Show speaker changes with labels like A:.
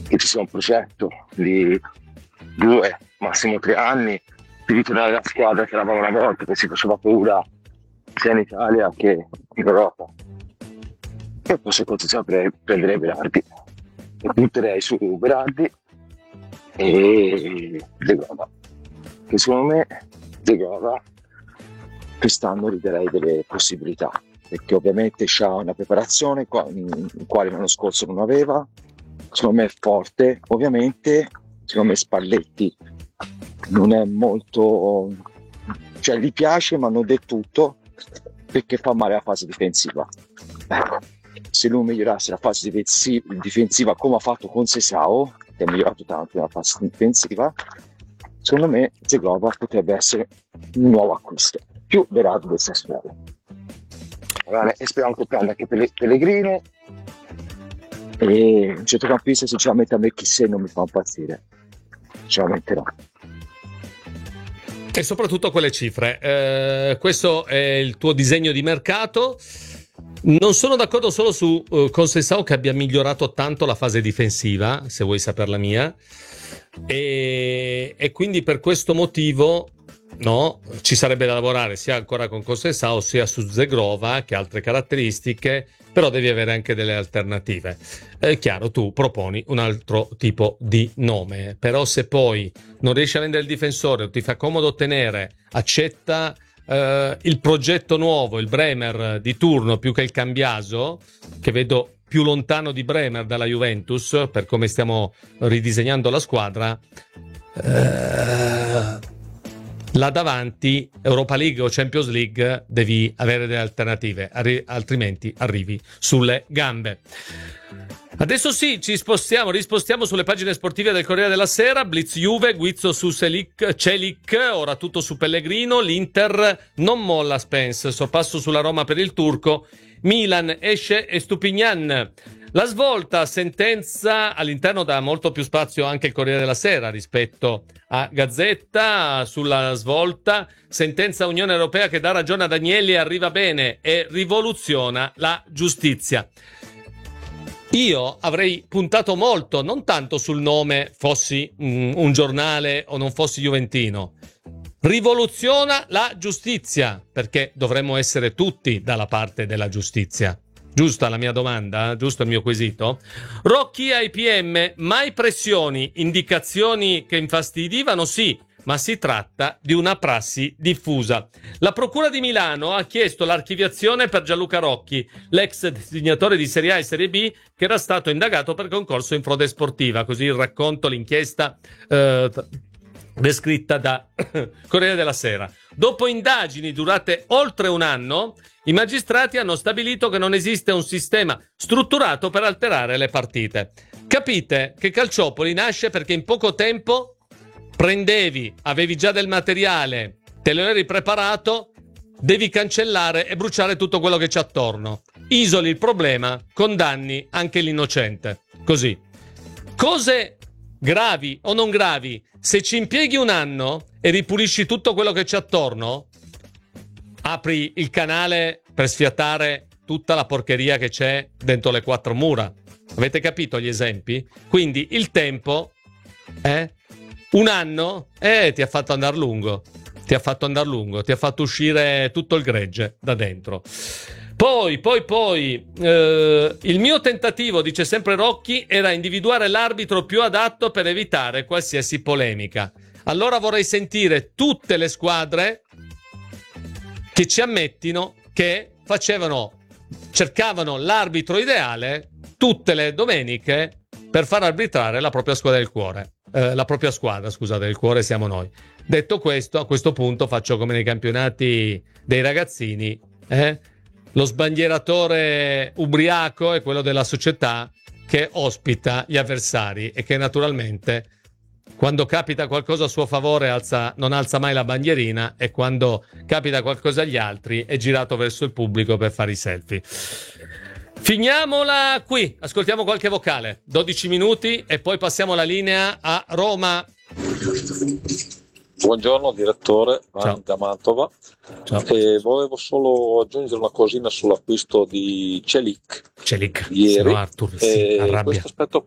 A: che ci sia un progetto di 2, massimo 3 anni di ritornare alla squadra che eravamo una volta, che si faceva paura sia in Italia che in Europa. E poi secondo me prenderei Berardi e punterei su Berardi e Zegrova, che secondo me Zegrova quest'anno ridarei delle possibilità, perché ovviamente c'ha una preparazione quale l'anno scorso non aveva, secondo me è forte, ovviamente secondo me Spalletti non è molto, cioè gli piace ma non del tutto, perché fa male la fase difensiva. Ecco, se lui migliorasse la fase difensiva come ha fatto con Sesao, che ha migliorato tanto la fase difensiva, secondo me Zegrova potrebbe essere un nuovo acquisto, più Berardi del Sassuolo. E speriamo che prenda anche Pellegrino, e un centrocampista sinceramente a me Chissé non mi fa impazzire, sinceramente no.
B: E soprattutto quelle cifre. Questo è il tuo disegno di mercato. Non sono d'accordo solo su Conceição, che abbia migliorato tanto la fase difensiva, se vuoi sapere la mia, e quindi per questo motivo no, ci sarebbe da lavorare sia ancora con Conceição sia su Zegrova, che ha altre caratteristiche, però devi avere anche delle alternative. È chiaro, tu proponi un altro tipo di nome, però se poi non riesci a vendere il difensore o ti fa comodo tenere, accetta il progetto nuovo, il Bremer di turno più che il Cambiaso, che vedo più lontano di Bremer dalla Juventus per come stiamo ridisegnando la squadra, là davanti Europa League o Champions League devi avere delle alternative, altrimenti arrivi sulle gambe. Adesso sì, rispostiamo sulle pagine sportive del Corriere della Sera. Blitz Juve, Guizzo su Celik, ora tutto su Pellegrino, l'Inter non molla Spence, sorpasso sulla Roma per il turco, Milan esce e Stupignan. La svolta, sentenza, all'interno dà molto più spazio anche il Corriere della Sera rispetto a Gazzetta. Sulla svolta, sentenza Unione Europea che dà ragione ad Agnelli, arriva bene e rivoluziona la giustizia. Io avrei puntato molto, non tanto sul nome, fossi un giornale o non fossi juventino. Rivoluziona la giustizia, perché dovremmo essere tutti dalla parte della giustizia. Giusta la mia domanda? Giusto il mio quesito? Rocchi ai PM, mai pressioni, indicazioni che infastidivano? Sì, ma si tratta di una prassi diffusa. La Procura di Milano ha chiesto l'archiviazione per Gianluca Rocchi, l'ex disegnatore di Serie A e Serie B, che era stato indagato per concorso in frode sportiva. Così il racconto, l'inchiesta descritta da Corriere della Sera. Dopo indagini durate oltre un anno, i magistrati hanno stabilito che non esiste un sistema strutturato per alterare le partite. Capite che Calciopoli nasce perché in poco tempo prendevi, avevi già del materiale, te lo eri preparato, devi cancellare e bruciare tutto quello che c'è attorno. Isoli il problema, condanni anche l'innocente. Così. Cose gravi o non gravi, se ci impieghi un anno e ripulisci tutto quello che c'è attorno, apri il canale per sfiatare tutta la porcheria che c'è dentro le quattro mura. Avete capito gli esempi? Quindi il tempo, un anno, ti ha fatto andare lungo. Ti ha fatto uscire tutto il gregge da dentro. Poi, il mio tentativo, dice sempre Rocchi, era individuare l'arbitro più adatto per evitare qualsiasi polemica. Allora vorrei sentire tutte le squadre che ci ammettino che cercavano l'arbitro ideale tutte le domeniche per far arbitrare la propria squadra del cuore. La propria squadra, scusate, del cuore siamo noi. Detto questo, a questo punto faccio come nei campionati dei ragazzini, lo sbandieratore ubriaco è quello della società che ospita gli avversari e che naturalmente quando capita qualcosa a suo favore non alza mai la bandierina, e quando capita qualcosa agli altri è girato verso il pubblico per fare i selfie. Finiamola qui, ascoltiamo qualche vocale, 12 minuti e poi passiamo la linea a Roma.
C: Buongiorno direttore, da Mantova. Volevo solo aggiungere una cosina sull'acquisto di Celik
B: Celik,
C: ieri.
B: Arthur si arrabbia.
C: Questo aspetto